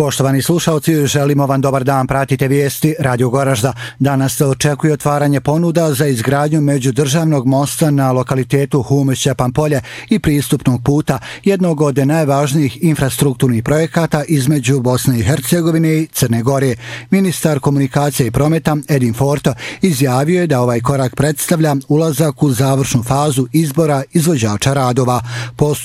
Poštovani slušalci, želimo vam dobar dan, pratite vijesti Radio Goražda. Danas se očekuje otvaranje ponuda za izgradnju međudržavnog mosta na lokalitetu Hume-Šćepan-Polje i pristupnog puta, jednog od najvažnijih infrastrukturnih projekata između Bosne i Hercegovine i Crne Gore. Ministar komunikacije i prometa Edin Forto izjavio je da ovaj korak predstavlja ulazak u završnu fazu izbora izvođača radova.